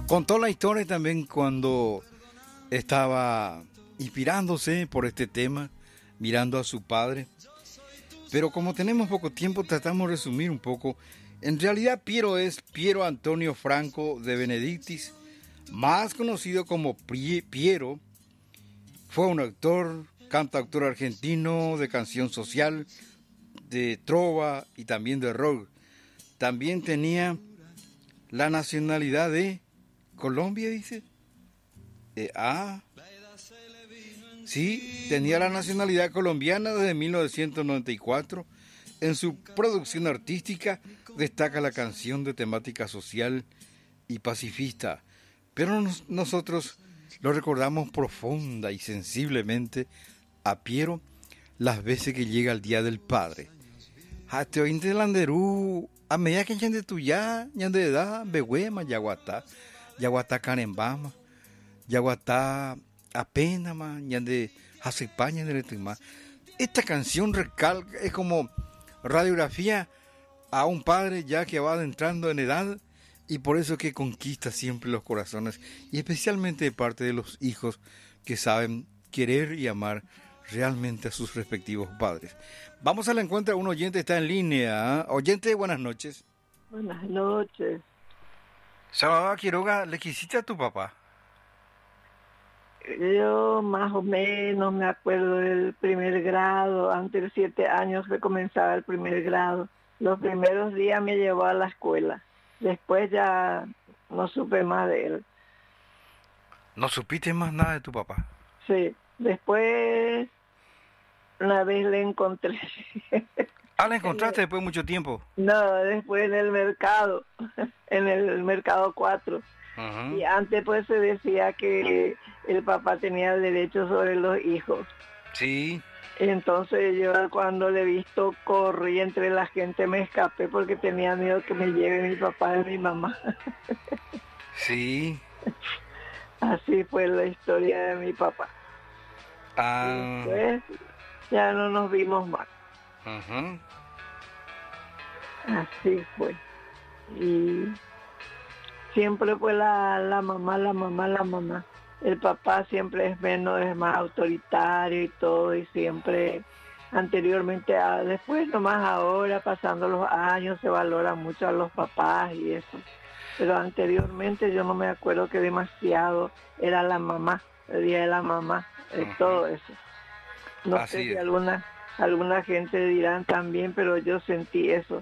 Contó la historia también cuando estaba inspirándose por este tema, mirando a su padre. Pero como tenemos poco tiempo, tratamos de resumir un poco. En realidad, Piero es Piero Antonio Franco de Benedictis, más conocido como Piero. Fue un actor, cantautor argentino de canción social, de trova y también de rock. También tenía la nacionalidad de Colombia, dice. Sí, tenía la nacionalidad colombiana desde 1994. En su producción artística destaca la canción de temática social y pacifista, pero nosotros lo recordamos profunda y sensiblemente a Piero las veces que llega el Día del Padre. Hasta hoy en Landerú, a medida que de tuya, de edad, behuema, yaguatá carembama, yaguatá apenas más, de Hacepaña de Letimá. Esta canción recalca, es como radiografía a un padre ya que va adentrando en edad y por eso que conquista siempre los corazones y especialmente de parte de los hijos que saben querer y amar realmente a sus respectivos padres. Vamos al encuentro, un oyente está en línea. Oyente, buenas noches. Buenas noches. Salvador Quiroga, ¿le quisiste a tu papá? Yo más o menos me acuerdo del primer grado, antes de 7 años que comenzaba el primer grado. Los primeros días me llevó a la escuela, después ya no supe más de él. ¿No supiste más nada de tu papá? Sí, después una vez le encontré. ¿La encontraste después de mucho tiempo? No, después en el mercado, en el mercado 4. Uh-huh. Y antes pues se decía que el papá tenía derecho sobre los hijos. Sí. Entonces yo cuando le he visto corrí entre la gente, me escapé porque tenía miedo que me lleve mi papá y mi mamá. Sí. Así fue la historia de mi papá. Y después ya no nos vimos más. Uh-huh. Así fue. Y siempre fue la mamá. El papá siempre es menos, es más autoritario y todo, y siempre anteriormente, después nomás ahora, pasando los años, se valora mucho a los papás y eso. Pero anteriormente yo no me acuerdo que demasiado era la mamá, el día de la mamá, todo eso. No Así sé si es. alguna gente dirán también, pero yo sentí eso.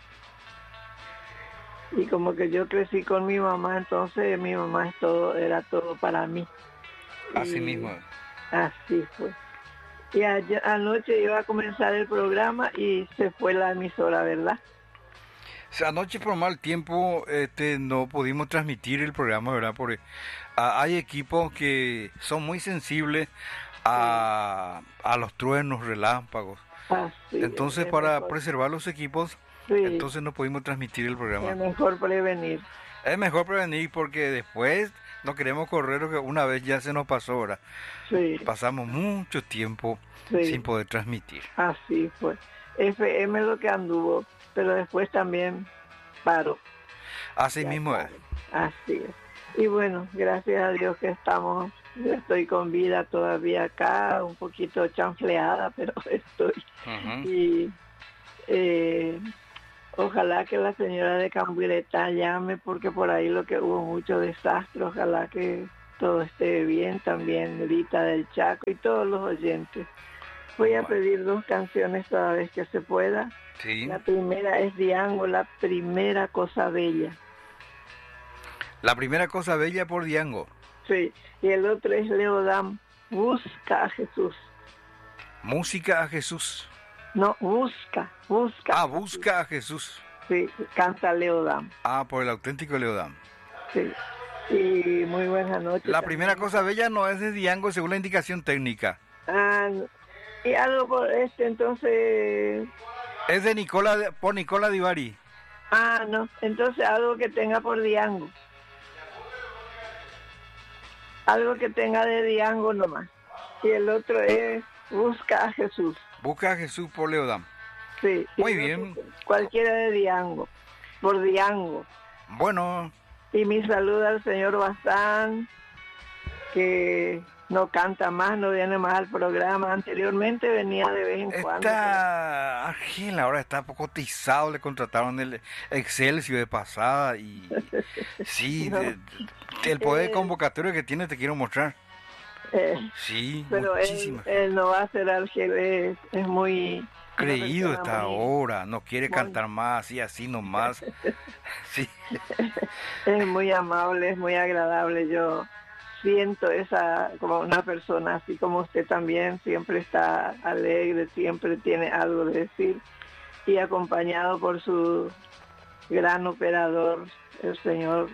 Y como que yo crecí con mi mamá, entonces mi mamá era todo para mí. Así mismo. Así fue. Y anoche iba a comenzar el programa y se fue la emisora, ¿verdad? Anoche por mal tiempo no pudimos transmitir el programa, ¿verdad? Porque hay equipos que son muy sensibles a los truenos, relámpagos. Entonces para preservar los equipos, entonces no pudimos transmitir el programa. Es mejor prevenir. Es mejor prevenir porque después no queremos correr lo que una vez ya se nos pasó, ¿verdad? Sí. Pasamos mucho tiempo sin poder transmitir. Así fue. FM es lo que anduvo, pero después también paró. Así mismo es. Así es. Y bueno, gracias a Dios que yo estoy con vida todavía acá, un poquito chanfleada, pero estoy. Uh-huh. Y ojalá que la señora de Cambureta llame, porque por ahí lo que hubo mucho desastre, ojalá que todo esté bien también, Rita del Chaco y todos los oyentes. Voy a pedir 2 canciones toda vez que se pueda. Sí. La primera es Diango, La Primera Cosa Bella. La Primera Cosa Bella por Diango. Sí, y el otro es Leodam, Busca a Jesús. Música a Jesús. No, busca. Busca a Jesús. Sí, canta Leodam. Por el auténtico Leodam. Sí, y muy buenas noches. La Primera Cosa Bella no es de Diango según la indicación técnica. Y algo por entonces... Es de por Nicola Divari. No, entonces algo que tenga por Diango. Algo que tenga de Diango nomás. Y el otro es Busca a Jesús. Busca a Jesús por Leodam. Sí. Muy bien. Cualquiera de Diango. Por Diango. Bueno. Y mi saludo al señor Bazán, que no canta más, no viene más al programa. Anteriormente venía de vez en cuando. Está Ángel, ahora está poco cotizado, le contrataron el Excelsior de pasada y sí, No, el poder convocatorio que tiene te quiero mostrar. Sí, pero muchísimas. él no va a ser Argel, es muy... Creído una persona está muy- ahora, no quiere muy- cantar más y así nomás. Sí, Es muy amable, es muy agradable. Yo siento esa como una persona así como usted también, siempre está alegre, siempre tiene algo de decir y acompañado por su gran operador, el Señor.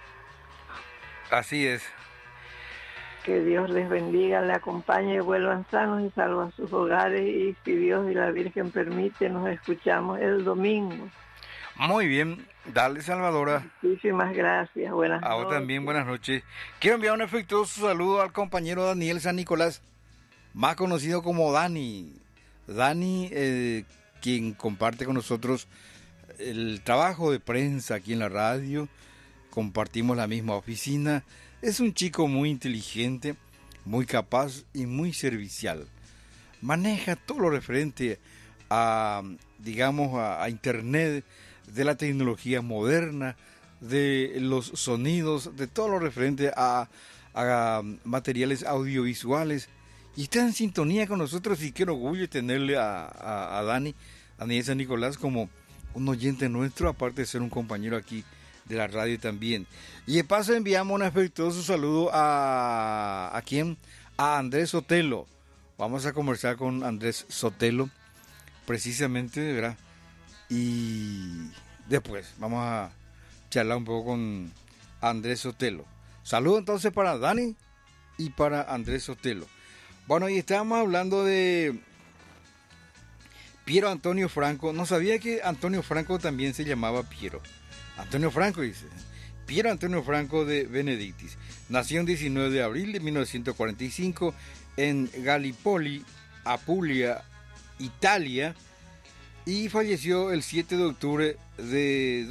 así es. Que Dios les bendiga, le acompañe y vuelvan sanos y salvos a sus hogares, y si Dios y la Virgen permite, nos escuchamos el domingo. Muy bien, dale Salvadora. Muchísimas gracias, buenas A vos noches. también, buenas noches. Quiero enviar un afectuoso saludo al compañero Daniel San Nicolás, más conocido como Dani. Dani, quien comparte con nosotros el trabajo de prensa aquí en la radio, compartimos la misma oficina. Es un chico muy inteligente, muy capaz y muy servicial. Maneja todo lo referente a, digamos, a Internet, de la tecnología moderna, de los sonidos, de todo lo referente a materiales audiovisuales. Y está en sintonía con nosotros y qué orgullo tenerle a Dani, a San Nicolás, como un oyente nuestro, aparte de ser un compañero aquí de la radio también. Y de paso enviamos un afectuoso saludo ¿a quién? A Andrés Sotelo. Vamos a conversar con Andrés Sotelo, precisamente, ¿verdad? Y después vamos a charlar un poco con Andrés Sotelo. Saludo entonces para Dani y para Andrés Sotelo. Bueno, y estábamos hablando de Piero Antonio Franco. No sabía que Antonio Franco también se llamaba Piero. Antonio Franco dice. Piero Antonio Franco de Benedictis. Nació el 19 de abril de 1945 en Gallipoli, Apulia, Italia, y falleció el 7 de octubre de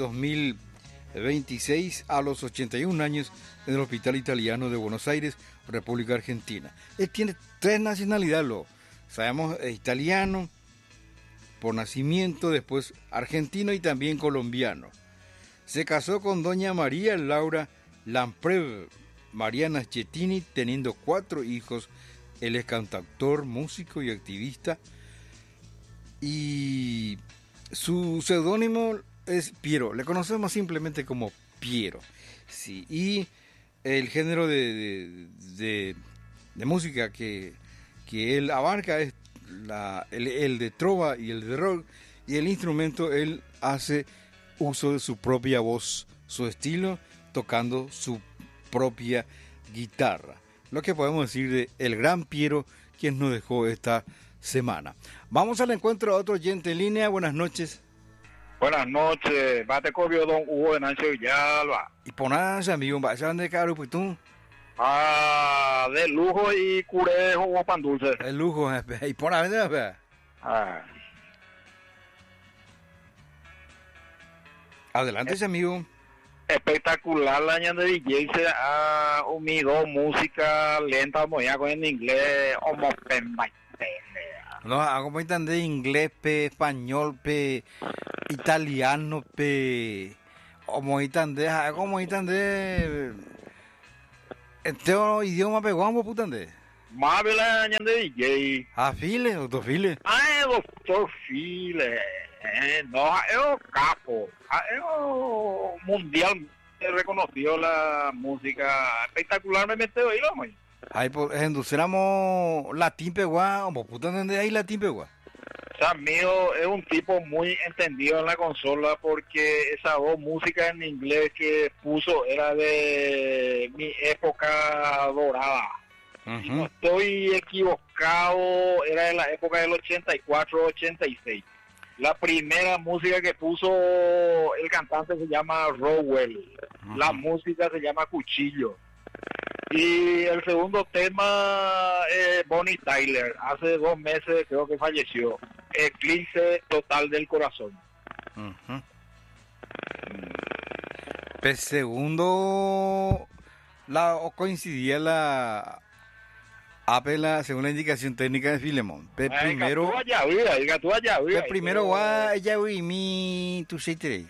2026 a los 81 años en el Hospital Italiano de Buenos Aires, República Argentina. Él tiene 3 nacionalidades, lo sabemos, italiano por nacimiento, después argentino y también colombiano. Se casó con doña María Laura Lamprev Mariana Schettini, teniendo 4 hijos. Él es cantautor, músico y activista. Y su seudónimo es Piero. Le conocemos simplemente como Piero. Sí, y el género de música que él abarca es el de trova y el de rock. Y el instrumento, él hace uso de su propia voz, su estilo, tocando su propia guitarra. Lo que podemos decir de el gran Piero, quien nos dejó esta semana. Vamos al encuentro de otro oyente en línea. Buenas noches. Buenas noches, bate cobio don Hugo de Nancio Villalba. Y ponas, amigo, ¿vas de caro, pues tú? De lujo y curé jugo pan dulce. El lujo, y ponas, ¿verdad? Adelante, amigo. Espectacular la ña de DJ se ha unido música lenta moya con en inglés como no, hago muy tan de inglés, pe español, pe italiano, pe como tan de este idioma peguamo putande. Más la ña de DJ. File, doctor File. Doctor File. No, es un capo. Es mundial reconocido la música espectacularmente oído, muy. Ahí pues induciéramos latín peguá, o puta entender ahí latín peguá. O sea, mío es un tipo muy entendido en la consola porque esa voz música en inglés que puso era de mi época dorada. Si no estoy equivocado, era de la época del 84-86. La primera música que puso el cantante se llama Rowell. La música se llama Cuchillo. Y el segundo tema, Bonnie Tyler. Hace 2 meses creo que falleció. Eclipse total del corazón. Pues segundo, o coincidía la apela según la indicación técnica de Filemón. Primero, primero va ella y mi tu seitere.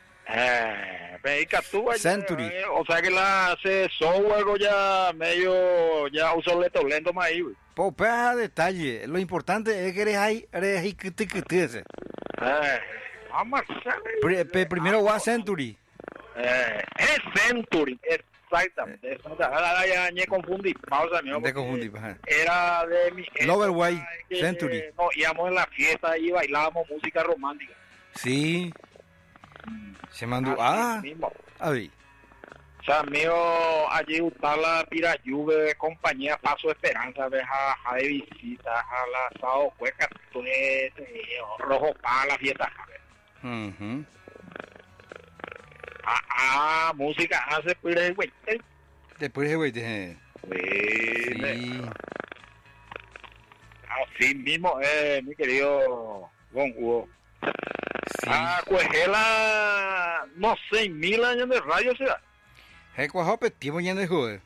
Century. O sea que la hace software ya medio ya uso lento más ahí. Popa detalle, lo importante es que eres ahí que ese. Vamos Primero va Century. Es Century, exactamente. Ya me confundí. Pausa, mío. Era de mi Loverway, Century. No, íbamos en la fiesta y bailábamos música romántica. Sí. Se mandó. A ver. O sea, mío, allí está la Pirayuve, compañía Paso Esperanza, de visita, a la Sao Cueca, Rojo para la fiesta. Música hace después de güey. Después de güey. Sí. Así mismo, mi querido Don Hugo. Sí. Cuejela, no sé, 1000 años de radio será. Cuajope, tiempo ya de joder.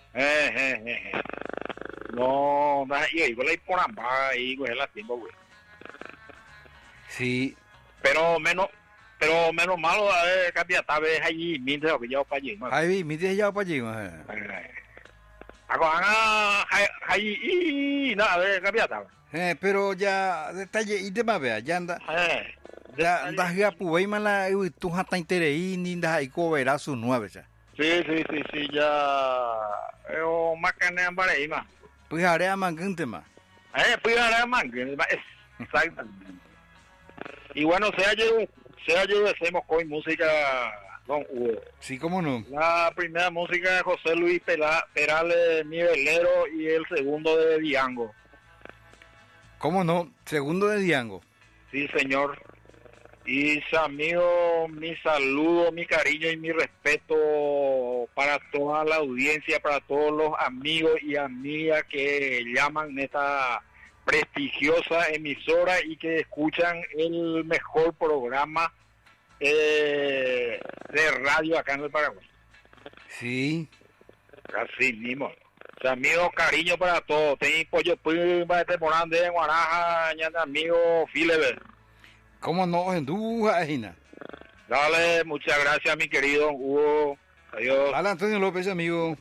No, y igual hay por ambas, y cuejela tiempo, güey. Sí. Pero menos malo, cambia, tal vez allí, mientras que ya para allí. Ahí, mientras ya para allí, nada, cambia, tal vez. Pero ya, detalle, y te más vea, ya anda. Ya andas ya puve mala tú hasta interés ni nada y coberá su 9 ya. Sí, ya más carne ambaré más. Pues haré a mangante más. Pues haré a mangante más. Exactamente. Y bueno, sea yo hacemos con música Don Hugo. Sí, cómo no. La primera música de José Luis Perales, mi velero, y el segundo de Diango. ¿Cómo no? Segundo de Diango. Sí, señor. Y amigo, mi saludo, mi cariño y mi respeto para toda la audiencia, para todos los amigos y amigas que llaman en esta prestigiosa emisora y que escuchan el mejor programa de radio acá en el Paraguay. Sí. Así mismo. O sea, amigo, cariño para todos. Tengo pollo para este morande de Guaraja, ñanda amigo Fileber. ¿Cómo no? En Dujajina. Dale, muchas gracias, mi querido Hugo. Adiós. Dale, Antonio López, amigo.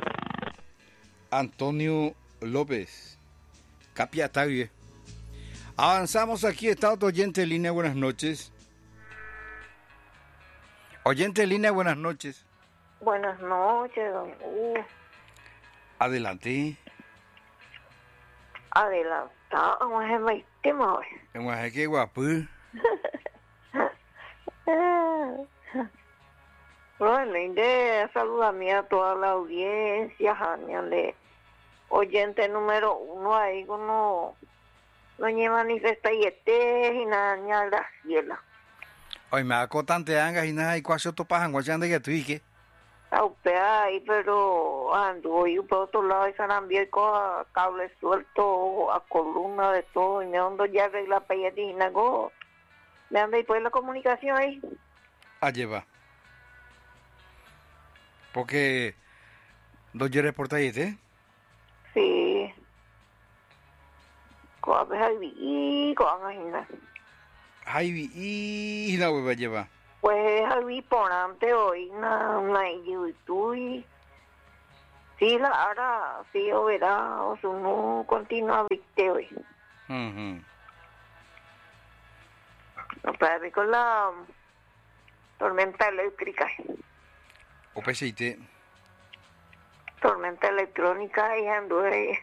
Antonio López. Capiatavie. Avanzamos aquí. Está otro oyente en línea. Buenas noches. Oyente en línea, buenas noches. Buenas noches, don Hugo. Adelante. Adelantado, es el tema hoy. Es que guapo. Bueno, y de saludarme a toda la audiencia, de oyente número 1 ahí, no manifesta y nada, ni a la ciela. Hoy me hago tante angas y nada, y cuatro topas guachando que tú y que. Ahí, pero ando y por otro lado y Sanambia con cable suelto, a columna de todo, y me ando ya arregla pelletina, me anda y pues la comunicación ahí. Lleva. Porque dos yeres por ahí, Sí. Con y con Ay, y la hueva lleva. Pues habí por antes hoy una YouTube. Sí, la ahora sí o verá o su no continúa viste hoy. No para con la tormenta eléctrica. O peseite. Tormenta electrónica y anduve.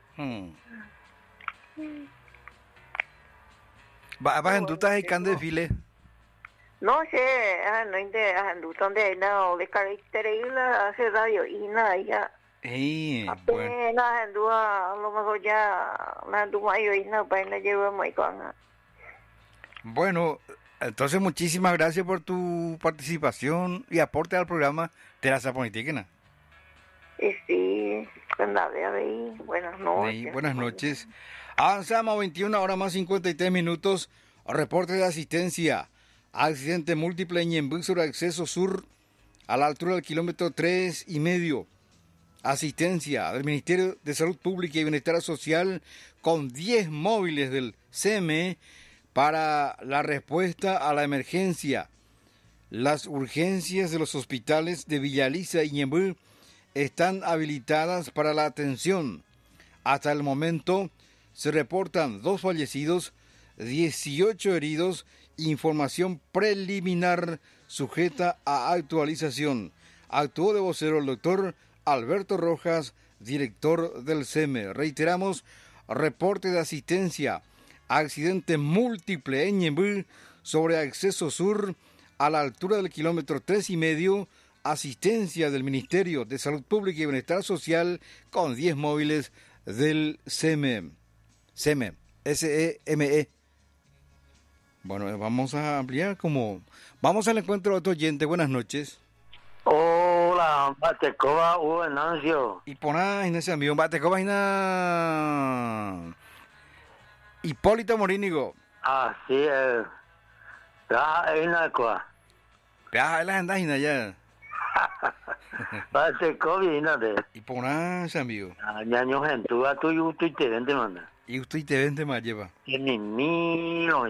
Vas en dudas y can desfile. No sé, no de donde no de carácter hace radio y nada ya. Bueno. A lo mejor ya mayo y no para no llevar muy con. Bueno, entonces muchísimas gracias por tu participación y aporte al programa Terraza Politécnica. Sí, ahí. Buenas noches. Buenas noches. Avanzamos 21 horas más 53 minutos. Reporte de asistencia. Accidente múltiple en Ñembú sur acceso sur a la altura del kilómetro 3,5. Asistencia del Ministerio de Salud Pública y Bienestar Social con 10 móviles del CME para la respuesta a la emergencia. Las urgencias de los hospitales de Villa Elisa y Ñemby están habilitadas para la atención. Hasta el momento se reportan 2 fallecidos, 18 heridos, información preliminar sujeta a actualización. Actuó de vocero el doctor Alberto Rojas, director del CEME. Reiteramos, reporte de asistencia, accidente múltiple en Ñemby sobre acceso sur a la altura del kilómetro 3,5, asistencia del Ministerio de Salud Pública y Bienestar Social con 10 móviles del CEME. SEME, S-E-M-E. Bueno, vamos a ampliar como... Vamos al encuentro de otro oyente. Buenas noches. Hola, Batecoba, Hugo Venancio. Y poná en ese amigo, Batecoba, Ina... Hipólito Morínigo. Así es. Ya, Inacoa. Ya, la anda ya. Batecoba, Inade. Y poná ese amigo. Ñaño Gentúa, tú te vende, manda. Y usted te vende más lleva. Tiene mil,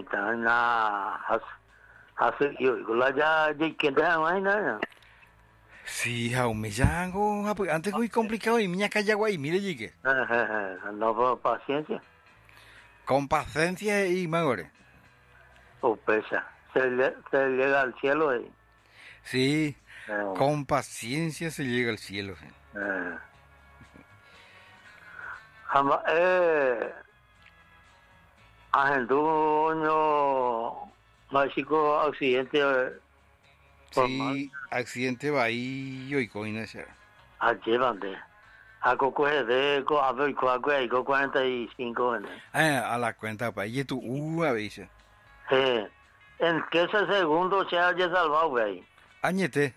hace yo, ya, ¿quién te da más nada? Sí, aún me llamo. Antes fue complicado y miña callagua y mire llegué. No, paciencia. Con paciencia y magore. O pesa. Se llega al cielo ahí. Sí, con paciencia se llega al cielo. Jamás, agendó mágico accidente. Sí, accidente va ahí y coina ya. Llevante. A coco de a ver y 45 años. A la cuenta pa y tú a veces. En que ese segundo se haya salvado ahí. Añete.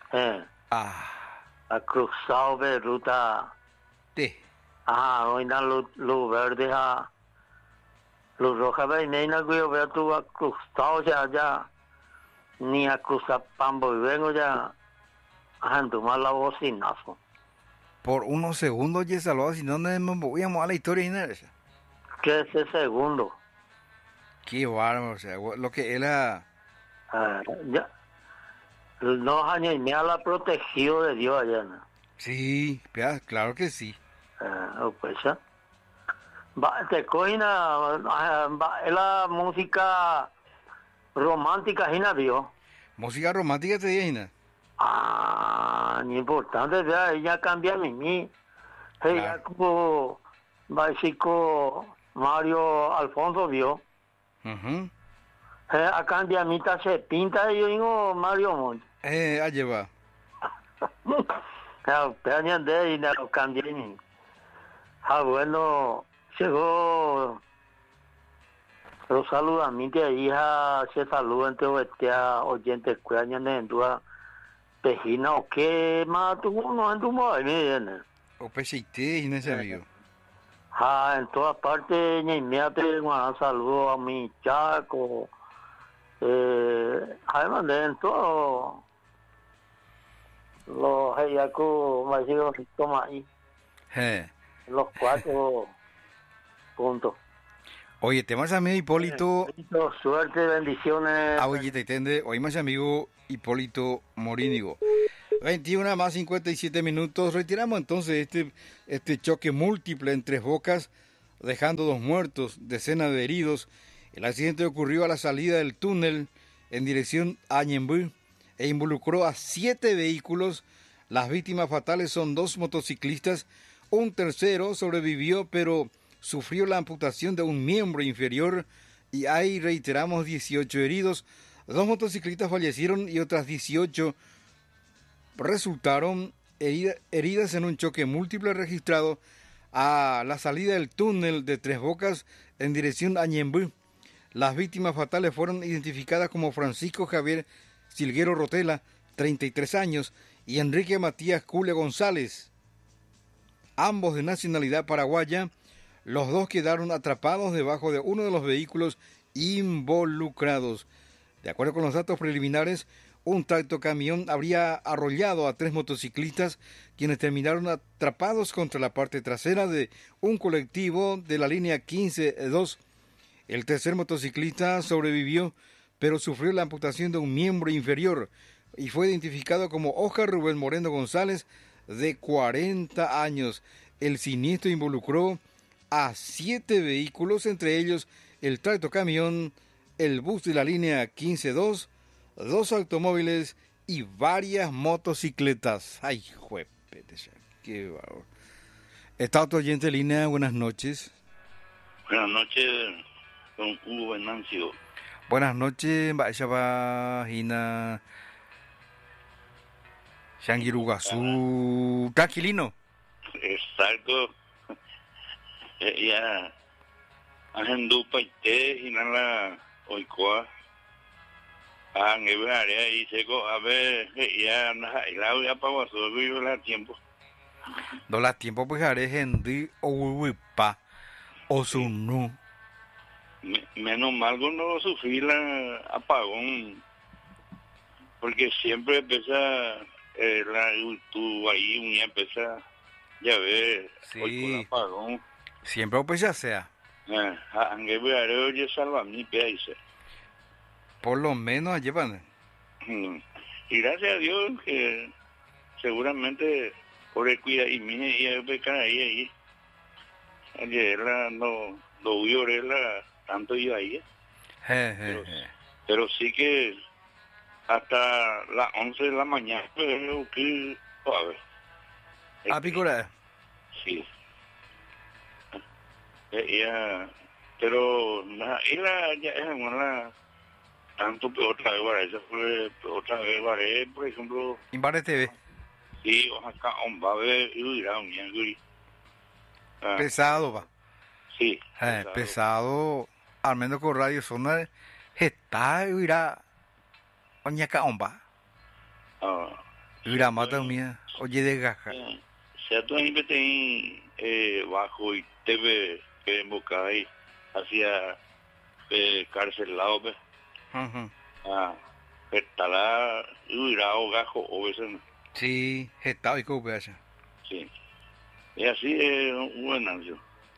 Ha cruzado de ruta. Sí. Hoy na luz verde luz roja ve nena que yo veo tú ha cruzado ya. Ni a cruzar Pambo y vengo ya a tomar la bocinazo. Por unos segundos ya salvado, si no nos movíamos a la historia y nada. ¿Qué es ese segundo? Qué bárbaro, o sea, lo que era... ya, los años y media la protegió de Dios allá, ¿no? Sí, claro que sí. Pues ya. Te cogen la música romántica, ¿no vio? Música romántica te dije, importante, ya ella cambia mí. Ella como básico Mario Alfonso vio. A cambia mitad se pinta y yo digo Mario Monte. Allá va. Pero de y lo cambié ni. Bueno, llegó los saludamientos ahí, se saludan entre oyentes cuyañas en tu pejina o qué más tú no anduvo ahí, miren. O peseite y ese amigo. En todas partes, ni me un saludo a mi chaco. Además de en todo los hayacos más digo toma ahí. Los 4 puntos. Oye, te más amigo Hipólito. Suerte, bendiciones. Oye, te entiende. Hoy más amigo Hipólito Morínigo. 21 más 57 minutos. Retiramos entonces este choque múltiple en Tres Bocas, dejando 2 muertos, decenas de heridos. El accidente ocurrió a la salida del túnel en dirección a Ñemby e involucró a 7 vehículos. Las víctimas fatales son 2 motociclistas. Un tercero sobrevivió, pero sufrió la amputación de un miembro inferior y hay, reiteramos, 18 heridos. 2 motociclistas fallecieron y otras 18 resultaron heridas en un choque múltiple registrado a la salida del túnel de Tres Bocas en dirección a Ñemby. Las víctimas fatales fueron identificadas como Francisco Javier Silguero Rotela, 33 años, y Enrique Matías Culia González, ambos de nacionalidad paraguaya. Los 2 quedaron atrapados debajo de uno de los vehículos involucrados. De acuerdo con los datos preliminares, un tractocamión habría arrollado a 3 motociclistas, quienes terminaron atrapados contra la parte trasera de un colectivo de la línea 15-2. El tercer motociclista sobrevivió, pero sufrió la amputación de un miembro inferior y fue identificado como Oscar Rubén Moreno González, de 40 años. El siniestro involucró a 7 vehículos, entre ellos el tractocamión, el bus de la línea 15-2, 2 automóviles y varias motocicletas. ¡Ay, juepete! ¡Qué barro! Está otro oyente en línea. Buenas noches. Buenas noches, don Hugo Venancio. Buenas noches, Baixaba, Hina, Shangirugasu. Tranquilino. Exacto. Ya, Ajendu Paite, Hinala, Oikoa. Angevarea y seco, a ver, ya, ya para vive la tiempo. No la tiempo, pues haré gente o huipa o su no. Menos mal que no sufrí la apagón, porque siempre empieza la YouTube ahí, uno empieza, ya ves, sí, hoy con apagón. Siempre pues ya sea. Angevarea, oye, salva mi dice. Por lo menos llevan. Y gracias a Dios que seguramente por el cuidado y mi y pecar ahí ayer no lloré tanto yo ahí. Pero sí que hasta las 11 de la mañana creo que a ver. ¿A picora? Sí. Pero ya es una tanto otra vez para eso fue otra vez para por ejemplo en Bare TV. Sí, acá on va a ver y pesado va. Sí, pesado al menos con Radio Zona está irá oñaca on va. Irá mata mía oye de gaja. Sea tú ahí te bajo y TV que embocada ahí hacia carcelado pues. Está la irá o gajo o veces. Sí, está y cómo allá. Sí. Y así es un buen anuncio.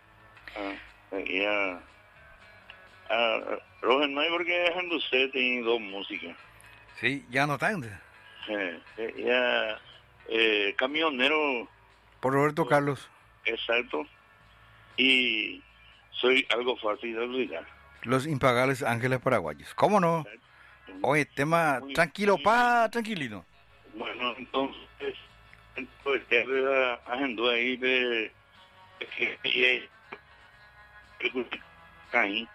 Roger no hay porque dejando usted tiene 2 músicas. Sí, ya no están. Camionero. Por Roberto Carlos. Exacto. Y soy algo fácil de olvidar. Los impagables ángeles paraguayos. ¿Cómo no? Oye, tema muy tranquilo, tranquilino. Bueno, entonces, pues haciendo ahí de que ahí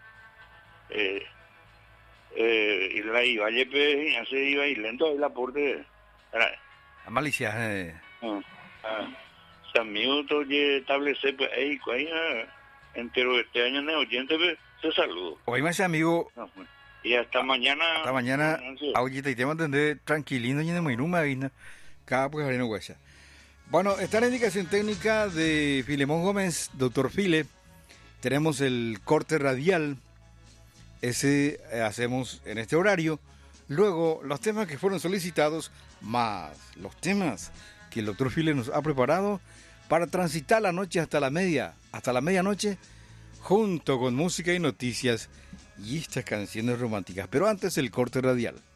y la iba a se iba y lento ahí la porte la malicia amigo oye establece pues ahí entero este año no oyente se saludo hoy más amigo y hasta mañana ahorita y tema entender tranquilino y en muy numa vina cada pues arena huesa. Bueno, está la indicación técnica de Filemón Gómez, doctor File. Tenemos el corte radial, ese hacemos en este horario. Luego, los temas que fueron solicitados, más los temas que el doctor File nos ha preparado para transitar la noche hasta la medianoche, junto con música y noticias y estas canciones románticas. Pero antes, el corte radial.